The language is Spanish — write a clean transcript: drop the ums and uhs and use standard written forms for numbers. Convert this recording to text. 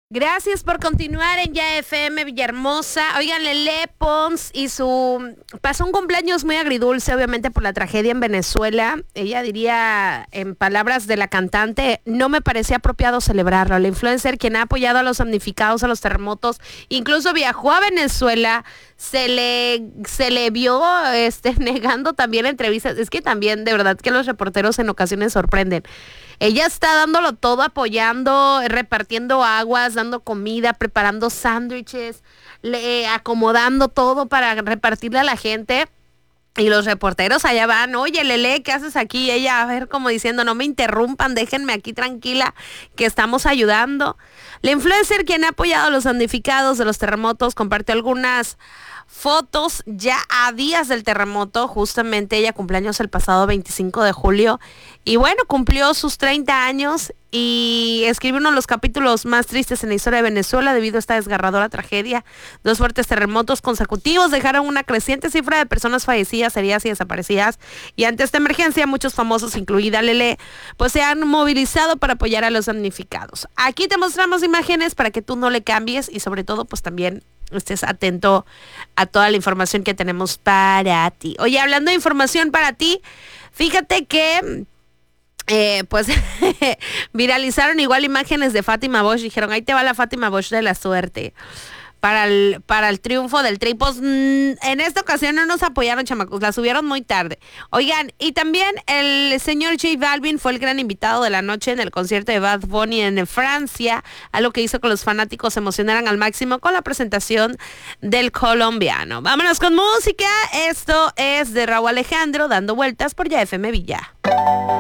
Gracias por continuar en Ya FM Villahermosa. Oigan, Lele Pons pasó un cumpleaños muy agridulce, obviamente por la tragedia en Venezuela. Ella diría, en palabras de la cantante, no me parecía apropiado celebrarlo. La influencer, quien ha apoyado a los damnificados a los terremotos, incluso viajó a Venezuela, se le vio negando también entrevistas. Es que también, de verdad, que los reporteros en ocasiones sorprenden. Ella está dándolo todo, apoyando, repartiendo aguas, dando comida, preparando sándwiches, acomodando todo para repartirle a la gente. Y los reporteros allá van, oye, Lele, ¿qué haces aquí? Y ella, a ver, como diciendo, no me interrumpan, déjenme aquí tranquila, que estamos ayudando. La influencer, quien ha apoyado a los damnificados de los terremotos, compartió algunas fotos ya a días del terremoto. Justamente ella cumpleaños el pasado 25 de julio. Y bueno, cumplió sus 30 años y escribió uno de los capítulos más tristes en la historia de Venezuela debido a esta desgarradora tragedia. 2 fuertes terremotos consecutivos dejaron una creciente cifra de personas fallecidas, heridas y desaparecidas. Y ante esta emergencia, muchos famosos, incluida Lele, pues se han movilizado para apoyar a los damnificados. Aquí te mostramos imágenes para que tú no le cambies y sobre todo, pues también estés atento a toda la información que tenemos para ti. Oye, hablando de información para ti, fíjate que pues viralizaron igual imágenes de Fátima Bosch. Dijeron, ahí te va la Fátima Bosch de la suerte para el triunfo del Tri. Pues en esta ocasión no nos apoyaron, chamacos, la subieron muy tarde. Oigan, y también el señor J Balvin fue el gran invitado de la noche en el concierto de Bad Bunny en Francia, algo que hizo que los fanáticos se emocionaran al máximo con la presentación del colombiano. Vámonos con música. Esto es de Raúl Alejandro, Dando Vueltas por Ya FM Villa.